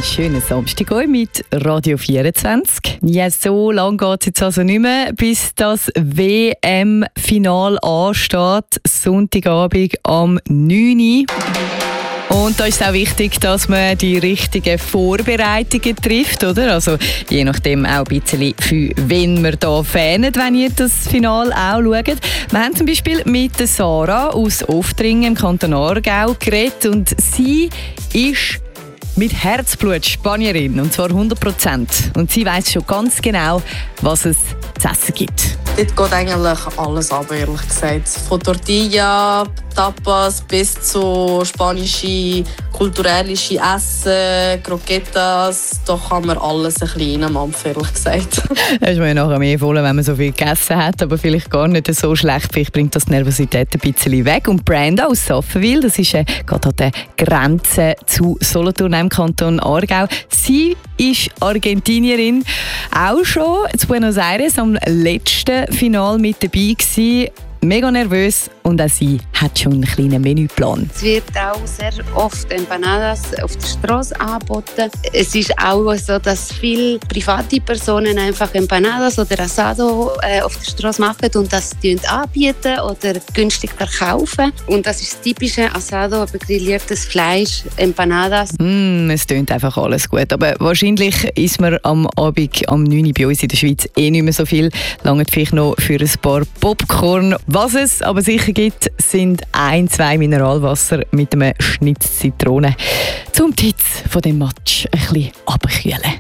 Einen schönen Samstag mit Radio 24. Ja, so lange geht es jetzt also nicht mehr, bis das WM-Final ansteht. Sonntagabend am 9 Uhr. Und da ist es auch wichtig, dass man die richtigen Vorbereitungen trifft, oder? Also je nachdem auch ein bisschen, für wen wir da fanen, wenn ihr das Finale auch schaut. Wir haben zum Beispiel mit der Sarah aus Oftringen im Kanton Aargau geredet und sie ist mit Herzblut Spanierin, und zwar 100%. Und sie weiss schon ganz genau, was es zu essen gibt. Dort geht eigentlich alles ab, ehrlich gesagt. Von Tortilla, Tapas bis zu spanische, kulturellische Essen, Croquetas. Da kann man alles ein bisschen reinmampfen, ehrlich gesagt. Da ist man ja nachher mehr voll, wenn man so viel gegessen hat, aber vielleicht gar nicht so schlecht. Vielleicht bringt das die Nervosität ein bisschen weg. Und Brenda aus Safenwil, das ist gerade an der Grenze zu Solothurn im Kanton Aargau. Sie ist Argentinierin, auch schon in Buenos Aires am letzten Final mit dabei gewesen. Mega nervös, und auch sie hat schon einen kleinen Menüplan. Es wird auch sehr oft Empanadas auf der Straße angeboten. Es ist auch so, dass viele private Personen einfach Empanadas oder Asado auf der Straße machen und das anbieten oder günstig verkaufen. Und das ist das typische Asado, aber grilliertes Fleisch, Empanadas. Es tönt einfach alles gut, aber wahrscheinlich isst man am Abend am 9 Uhr bei uns in der Schweiz nicht mehr so viel. Lange vielleicht noch für ein paar Popcorn. Was es aber sicher gibt, sind 1-2 Mineralwasser mit einem Schnitz Zitrone, zum die Hitze von dem Match ein bisschen abkühlen.